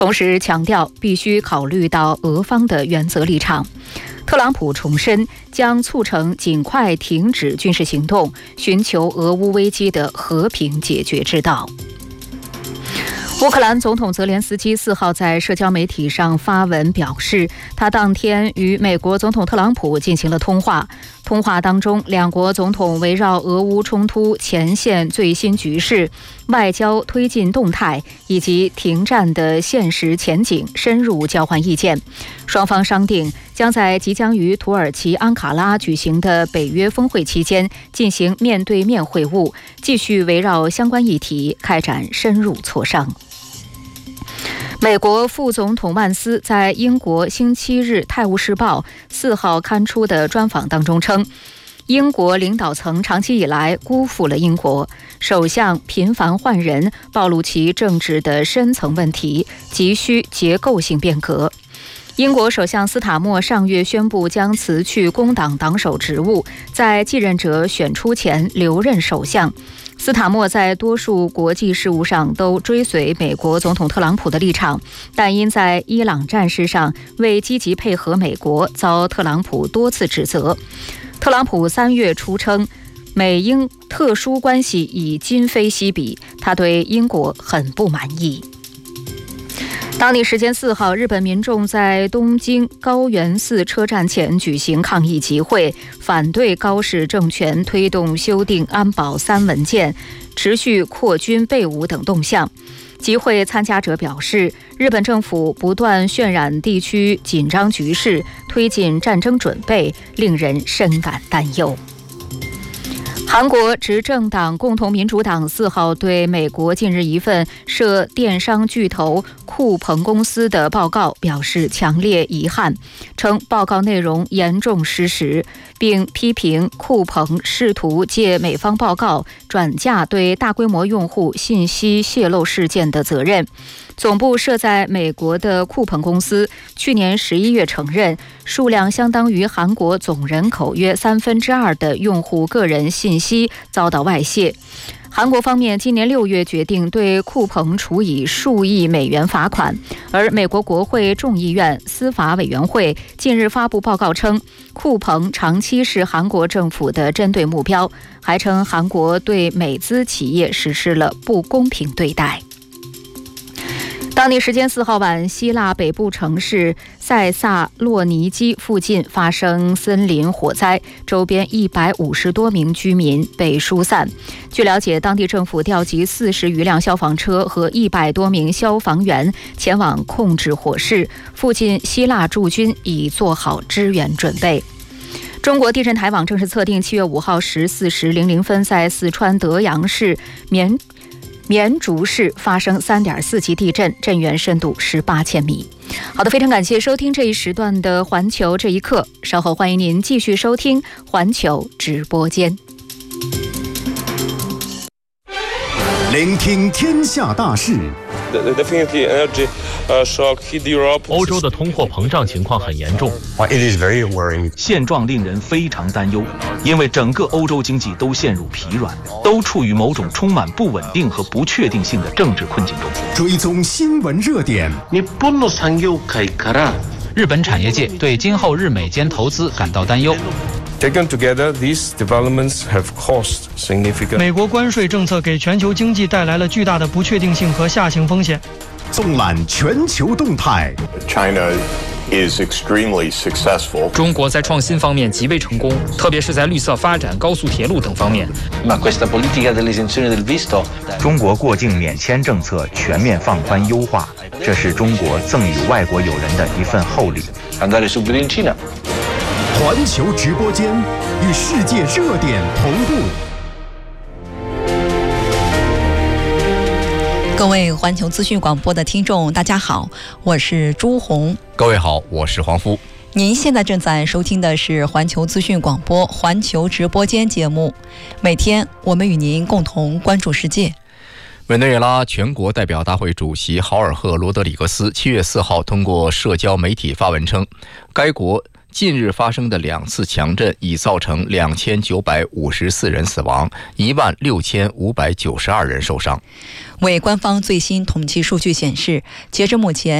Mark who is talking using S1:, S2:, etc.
S1: 同时强调必须考虑到俄方的原则立场。特朗普重申将促成尽快停止军事行动，寻求俄乌危机的和平解决之道。乌克兰总统泽连斯基4号在社交媒体上发文表示，他当天与美国总统特朗普进行了通话。通话当中，两国总统围绕俄乌冲突前线最新局势、外交推进动态以及停战的现实前景深入交换意见。双方商定将在即将于土耳其安卡拉举行的北约峰会期间进行面对面会晤，继续围绕相关议题开展深入磋商。美国副总统万斯在英国星期日《泰晤士报》4号刊出的专访当中称，英国领导层长期以来辜负了英国，首相频繁换人，暴露其政治的深层问题，急需结构性变革。英国首相斯塔默上月宣布将辞去工党党首职务，在继任者选出前留任首相。斯塔默在多数国际事务上都追随美国总统特朗普的立场，但因在伊朗战事上未积极配合美国，遭特朗普多次指责。特朗普3月初称，美英特殊关系已今非昔比，他对英国很不满意。当地时间4号，日本民众在东京高原寺车站前举行抗议集会，反对高市政权推动修订安保3文件、持续扩军备武等动向。集会参加者表示，日本政府不断渲染地区紧张局势，推进战争准备，令人深感担忧。韩国执政党共同民主党4号对美国近日一份涉电商巨头酷鹏公司的报告表示强烈遗憾，称报告内容严重失实，并批评酷鹏试图借美方报告转嫁对大规模用户信息泄露事件的责任。总部设在美国的酷鹏公司去年11月承认，数量相当于韩国总人口约2/3的用户个人信息遭到外泄。韩国方面今年6月决定对酷鹏处以数亿美元罚款，而美国国会众议院司法委员会近日发布报告称，酷鹏长期是韩国政府的针对目标，还称韩国对美资企业实施了不公平对待。当地时间4号晚，希腊北部城市塞萨洛尼基附近发生森林火灾，周边150多名居民被疏散。据了解，当地政府调集40余辆消防车和100多名消防员前往控制火势，附近希腊驻军已做好支援准备。中国地震台网正式测定，7月5号14时00分，在四川德阳市绵竹市发生3.4级地震，震源深度18千米。好的，非常感谢收听这一时段的环球这一刻，稍后欢迎您继续收听环球直播间。
S2: 聆听天下大事。
S3: 欧洲的通货膨胀情况很严重，现状令人非常担忧，因为整个欧洲经济都陷入疲软，都处于某种充满不稳定和不确定性的政治困境中。
S2: 追踪新闻热点，
S4: 日本产业界对今后日美间投资感到担忧。
S5: Taken together, these developments have caused significant.
S6: 美国关税政策给全球经济带来了巨大的不确定性和下行风险。
S2: 纵览全球动态。
S7: China is extremely successful.
S8: 中国在创新方面极为成功，特别是在绿色发展、高速铁路等方面。
S9: 中国过境免签政策全面放宽优化，这是中国赠予外国友人的一份厚礼。
S2: 环球直播间与世界热点同步。
S10: 各位环球资讯广播的听众，大家好，我是朱红。
S11: 各位好，我是黄福。
S10: 您现在正在收听的是环球资讯广播环球直播间节目，每天我们与您共同关注世界。
S11: 委内瑞拉全国代表大会主席豪尔赫·罗德里格斯7月4号通过社交媒体发文称，该国近日发生的2次强震已造成2954人死亡，16592人受伤。
S10: 为官方最新统计数据显示，截至目前